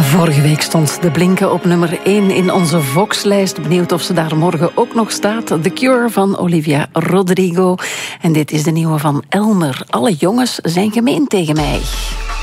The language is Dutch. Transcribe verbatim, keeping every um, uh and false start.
Vorige week stond De Blinken op nummer één in onze Vox-lijst. Benieuwd of ze daar morgen ook nog staat. The Cure van Olivia Rodrigo. En dit is de nieuwe van Elmer. Alle jongens zijn gemeen tegen mij.